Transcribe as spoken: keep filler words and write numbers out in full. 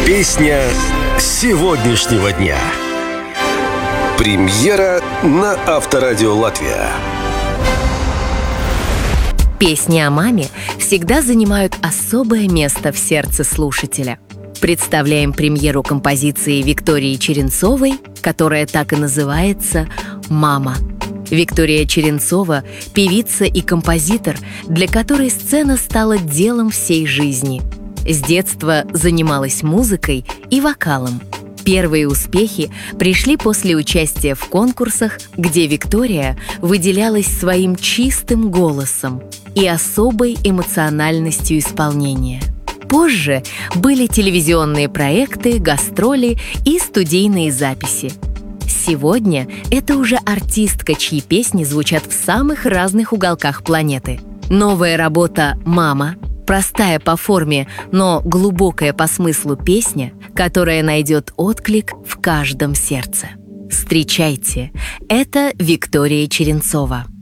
Песня сегодняшнего дня. Премьера на Авторадио Латвия. Песни о маме всегда занимают особое место в сердце слушателя. Представляем премьеру композиции Виктории Черенцовой, которая так и называется «Мама». Виктория Черенцова – певица и композитор, для которой сцена стала делом всей жизни. С детства занималась музыкой и вокалом. Первые успехи пришли после участия в конкурсах, где Виктория выделялась своим чистым голосом и особой эмоциональностью исполнения. Позже были телевизионные проекты, гастроли и студийные записи. Сегодня это уже артистка, чьи песни звучат в самых разных уголках планеты. Новая работа «Мама» — простая по форме, но глубокая по смыслу песня, которая найдет отклик в каждом сердце. Встречайте, это Виктория Черенцова.